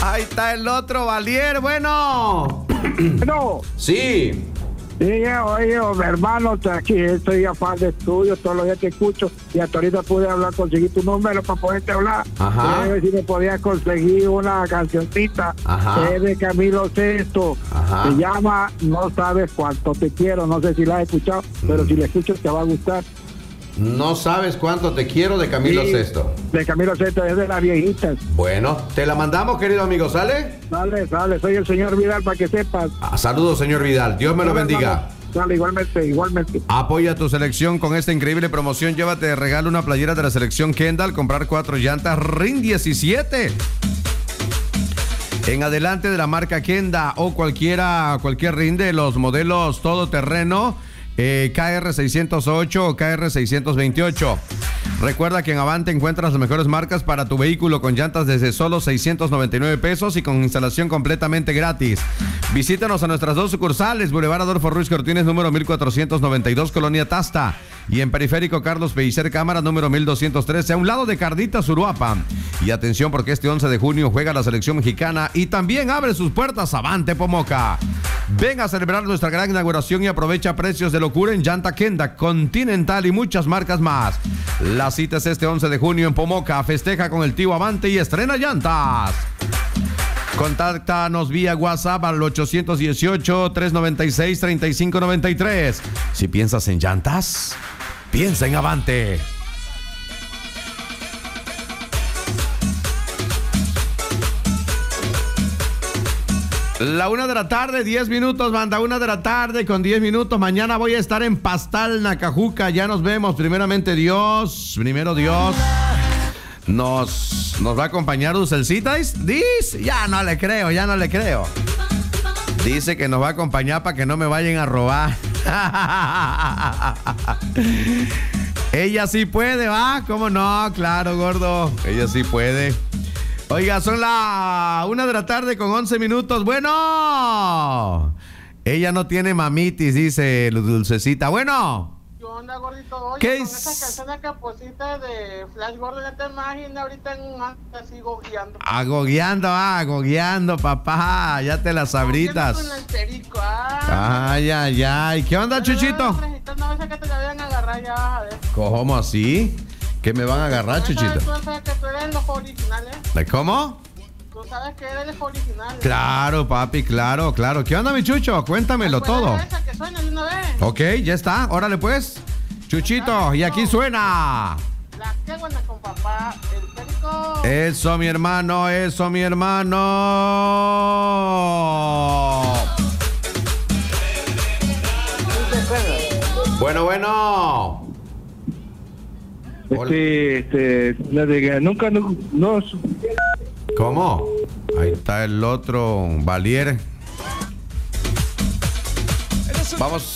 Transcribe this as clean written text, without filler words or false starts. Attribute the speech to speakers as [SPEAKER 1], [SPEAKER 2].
[SPEAKER 1] Ahí está el otro, Valier. Bueno.
[SPEAKER 2] No.
[SPEAKER 1] Sí.
[SPEAKER 2] Sí, oye, hermano, aquí estoy fan de estudio, todos los días te escucho y hasta ahorita pude conseguir tu número para poderte hablar.
[SPEAKER 1] Ajá.
[SPEAKER 2] A ver si me podías conseguir una cancioncita de Camilo Sesto.
[SPEAKER 1] Ajá.
[SPEAKER 2] Se llama No sabes cuánto te quiero, no sé si la has escuchado, pero si la escuchas te va a gustar.
[SPEAKER 1] No sabes cuánto te quiero de Camilo Sesto.
[SPEAKER 2] De Camilo Sesto, es de las viejitas.
[SPEAKER 1] Bueno, te la mandamos, querido amigo, ¿sale?
[SPEAKER 2] Sale, soy el señor Vidal para que sepas.
[SPEAKER 1] Saludos, señor Vidal, Dios me lo bendiga.
[SPEAKER 2] Dale, igualmente.
[SPEAKER 1] Apoya tu selección con esta increíble promoción. Llévate de regalo una playera de la selección Kendall, comprar 4 llantas RIN 17. En adelante de la marca Kenda o cualquier RIN de los modelos todoterreno. KR608 o KR628. Recuerda que en Avante encuentras las mejores marcas para tu vehículo con llantas desde solo 699 pesos y con instalación completamente gratis. Visítanos a nuestras 2 sucursales, Boulevard Adolfo Ruiz Cortines, número 1492, Colonia Tasta, y en Periférico Carlos Pellicer Cámara, número 1213, a un lado de Carditas, Uruapan. Y atención, porque este 11 de junio juega la selección mexicana y también abre sus puertas Avante Pomoca. Ven a celebrar nuestra gran inauguración y aprovecha precios de locura en Llanta Kenda, Continental y muchas marcas más. La cita es este 11 de junio en Pomoca. Festeja con el tío Avante y estrena llantas. Contáctanos vía WhatsApp al 818-396-3593. Si piensas en llantas, piensa en Avante. La 1 de la tarde, 10 minutos, banda. 1 de la tarde con 10 minutos. Mañana voy a estar en Pastal, Nacajuca. Ya nos vemos. Primero Dios. Nos va a acompañar Dulcelcita. Dice, ya no le creo. Dice que nos va a acompañar para que no me vayan a robar. Ella sí puede, ¿va? ¿Cómo no? Claro, gordo. Ella sí puede. Oiga, son la 1 de la tarde con 11 minutos. Bueno, ella no tiene mamitis, dice Dulcecita. Bueno.
[SPEAKER 3] ¿Qué onda, gordito? Oye,
[SPEAKER 1] ¿Qué
[SPEAKER 3] con
[SPEAKER 1] es?
[SPEAKER 3] esas canciones que pusiste de Flash Gordon, ya te imaginas ahorita en un acto sigo guiando.
[SPEAKER 1] Agogueando, papá. Ya te las sabritas.
[SPEAKER 3] Con el perico, ay.
[SPEAKER 1] Ay. ¿Qué onda, Chuchito?
[SPEAKER 3] No, esa que te la vayan a agarrar, ya vas a ver.
[SPEAKER 1] ¿Cómo así? ¿Qué me van a agarrar, Chuchito?
[SPEAKER 3] Tú sabes que tú eres los originales.
[SPEAKER 1] ¿Cómo?
[SPEAKER 3] Tú sabes que eres los originales.
[SPEAKER 1] Claro, papi, claro. ¿Qué onda, mi Chucho? Cuéntamelo todo.
[SPEAKER 3] Esa que suena de una vez.
[SPEAKER 1] Ok, ya está. Órale, pues. Chuchito, y aquí suena.
[SPEAKER 3] La que buena con papá, el perico.
[SPEAKER 1] Eso, mi hermano. Bueno.
[SPEAKER 2] La de nunca no.
[SPEAKER 1] ¿Cómo? Ahí está el otro, Valier. Vamos.